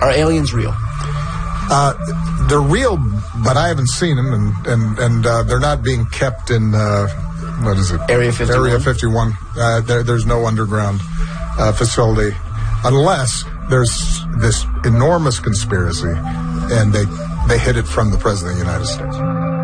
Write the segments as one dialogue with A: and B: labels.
A: Are aliens real?
B: They're real, but I haven't seen them, and they're not being kept in what is it?
A: Area 51.
B: Area 51. There's no underground facility, unless there's this enormous conspiracy, and they hid it from the President of the United States.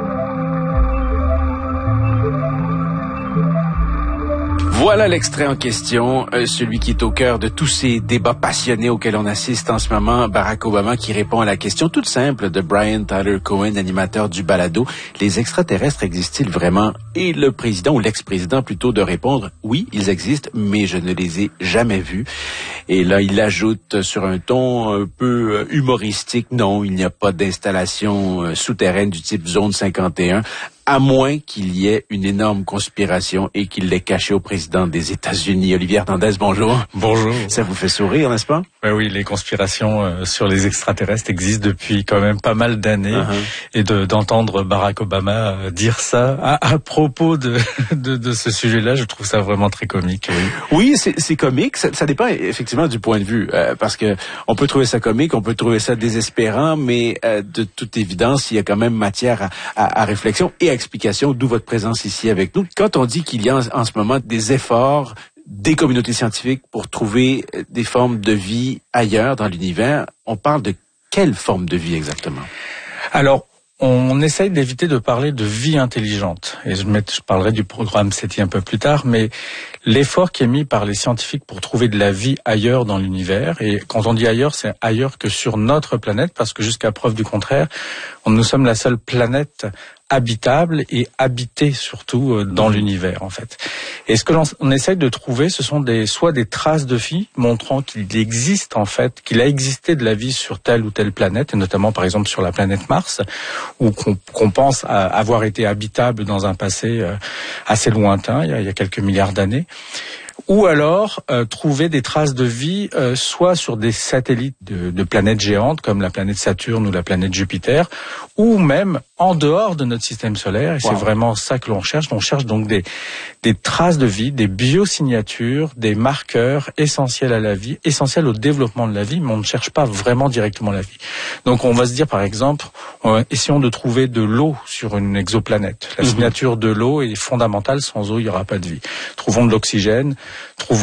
C: Voilà l'extrait en question, celui qui est au cœur de tous ces débats passionnés auxquels on assiste en ce moment. Barack Obama qui répond à la question toute simple de Brian Tyler Cohen, animateur du balado. Les extraterrestres existent-ils vraiment? Et le président, ou l'ex-président plutôt, de répondre « Oui, ils existent, mais je ne les ai jamais vus ». Et là, il ajoute sur un ton un peu humoristique « Non, il n'y a pas d'installation souterraine du type Zone 51 ». À moins qu'il y ait une énorme conspiration et qu'il l'ait caché au président des États-Unis. Olivier Hernandez, bonjour.
D: Bonjour.
C: Ça vous fait sourire, n'est-ce pas?
D: Oui, les conspirations sur les extraterrestres existent depuis quand même pas mal d'années. Et d'entendre Barack Obama dire ça à propos de ce sujet-là, je trouve ça vraiment très comique.
C: Oui, c'est comique. Ça dépend effectivement du point de vue. Parce que on peut trouver ça comique, on peut trouver ça désespérant, mais de toute évidence, il y a quand même matière à réflexion et à explication, d'où votre présence ici avec nous. Quand on dit qu'il y a en ce moment des efforts des communautés scientifiques pour trouver des formes de vie ailleurs dans l'univers, on parle de quelle forme de vie exactement?
D: Alors, on essaye d'éviter de parler de vie intelligente. Et je parlerai du programme SETI un peu plus tard, mais l'effort qui est mis par les scientifiques pour trouver de la vie ailleurs dans l'univers, et quand on dit ailleurs, c'est ailleurs que sur notre planète, parce que jusqu'à preuve du contraire, nous sommes la seule planète habitable et habitée surtout dans l'univers en fait. Et ce que l'on essaye de trouver, ce sont soit des traces de vie montrant qu'il existe en fait, qu'il a existé de la vie sur telle ou telle planète, et notamment par exemple sur la planète Mars, ou qu'on pense avoir été habitable dans un passé assez lointain, il y a quelques milliards d'années. Ou alors trouver des traces de vie soit sur des satellites de planètes géantes comme la planète Saturne ou la planète Jupiter, ou même en dehors de notre système solaire. Et c'est vraiment ça que l'on cherche. On cherche donc des traces de vie, des biosignatures, des marqueurs essentiels à la vie, essentiels au développement de la vie, mais on ne cherche pas vraiment directement la vie. Donc on va se dire par exemple, essayons de trouver de l'eau sur une exoplanète. La signature de l'eau est fondamentale. Sans eau, il n'y aura pas de vie. Trouvons de l'oxygène. Trouvons